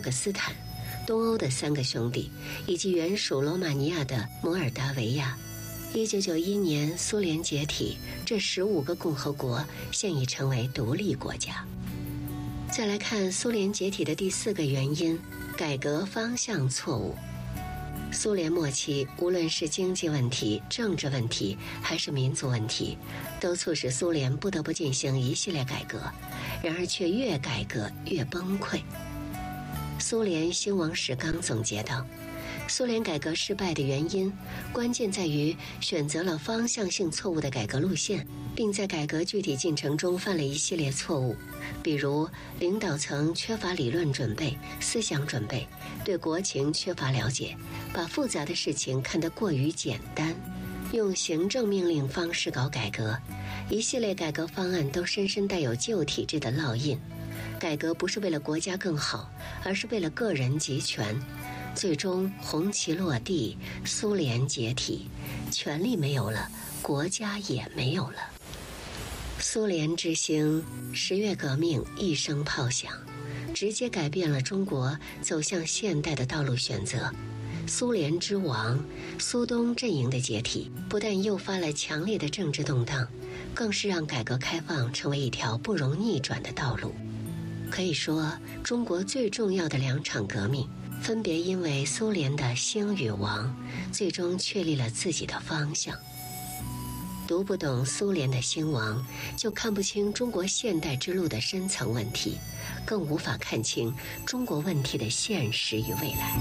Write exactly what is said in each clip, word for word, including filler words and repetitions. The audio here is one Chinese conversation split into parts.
个斯坦，东欧的三个兄弟，以及原属罗马尼亚的摩尔达维亚。一九九一年苏联解体，这十五个共和国现已成为独立国家。再来看苏联解体的第四个原因，改革方向错误。苏联末期，无论是经济问题、政治问题，还是民族问题，都促使苏联不得不进行一系列改革，然而却越改革越崩溃。苏联兴亡史纲总结道，苏联改革失败的原因，关键在于选择了方向性错误的改革路线，并在改革具体进程中犯了一系列错误，比如领导层缺乏理论准备、思想准备，对国情缺乏了解，把复杂的事情看得过于简单，用行政命令方式搞改革，一系列改革方案都深深带有旧体制的烙印。改革不是为了国家更好，而是为了个人集权。最终红旗落地，苏联解体，权力没有了，国家也没有了。苏联之星，十月革命一声炮响，直接改变了中国走向现代的道路选择。苏联之亡，苏东阵营的解体，不但诱发了强烈的政治动荡，更是让改革开放成为一条不容逆转的道路。可以说，中国最重要的两场革命，分别因为苏联的兴与亡，最终确立了自己的方向。读不懂苏联的兴亡，就看不清中国现代之路的深层问题，更无法看清中国问题的现实与未来。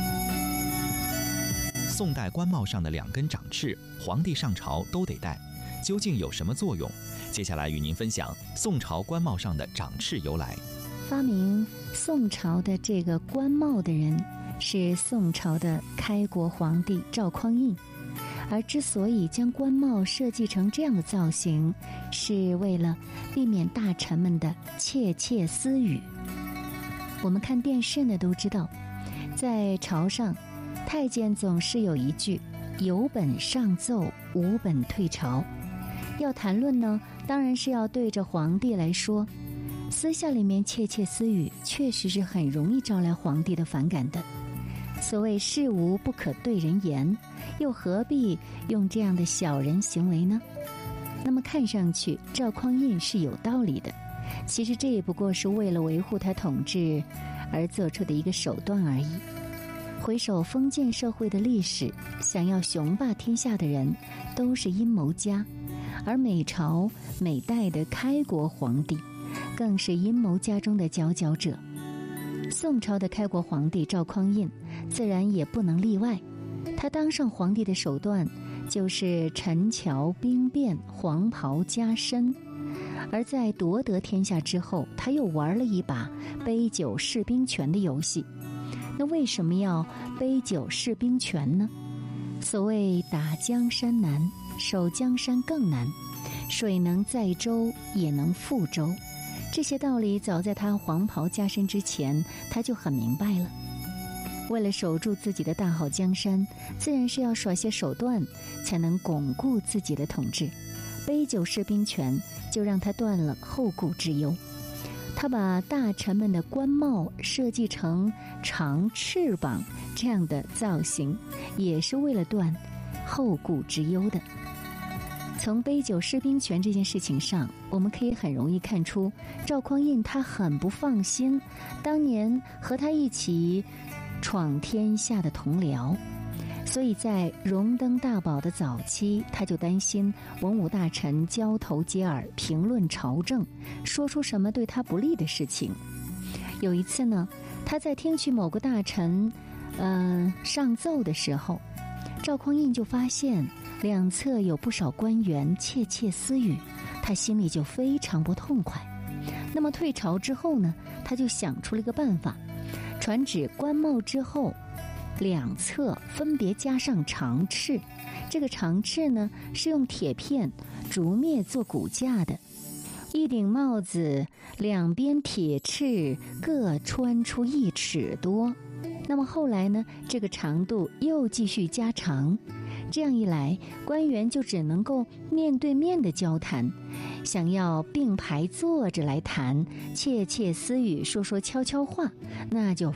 宋代官帽上的两根长翅，皇帝上朝都得戴，究竟有什么作用？接下来与您分享宋朝官帽上的长翅由来。 发明宋朝的这个官帽的人是宋朝的开国皇帝赵匡胤，而之所以将官帽设计成这样的造型，是为了避免大臣们的窃窃私语。我们看电视呢都知道，在朝上，太监总是有一句有本上奏，无本退朝。要谈论呢，当然是要对着皇帝来说，私下里面窃窃私语，确实是很容易招来皇帝的反感的。所谓事无不可对人言，又何必用这样的小人行为呢？那么看上去赵匡胤是有道理的，其实这也不过是为了维护他统治而做出的一个手段而已。回首封建社会的历史，想要雄霸天下的人都是阴谋家，而每朝每代的开国皇帝更是阴谋家中的佼佼者。宋朝的开国皇帝赵匡胤自然也不能例外，他当上皇帝的手段就是陈桥兵变、黄袍加身。而在夺得天下之后，他又玩了一把杯酒释兵权的游戏。那为什么要杯酒释兵权呢？所谓打江山难，守江山更难，水能载舟也能覆舟。这些道理早在他黄袍加身之前，他就很明白了。为了守住自己的大好江山，自然是要耍些手段，才能巩固自己的统治。杯酒释兵权就让他断了后顾之忧。他把大臣们的官帽设计成长翅膀这样的造型，也是为了断后顾之忧的。从杯酒释兵权这件事情上，我们可以很容易看出赵匡胤他很不放心当年和他一起闯天下的同僚，所以在荣登大宝的早期，他就担心文武大臣交头接耳，评论朝政，说出什么对他不利的事情。有一次呢，他在听取某个大臣呃上奏的时候，赵匡胤就发现两侧有不少官员窃窃私语，他心里就非常不痛快。那么退朝之后呢，他就想出了一个办法，传旨官帽之后两侧分别加上长翅，这个长翅呢是用铁片、竹篾做骨架的，一顶帽子两边铁翅各穿出一尺多。那么后来呢，这个长度又继续加长，这样一来，官员就只能够面对面的交谈，想要并排坐着来谈，窃窃私语，说说悄悄话，那就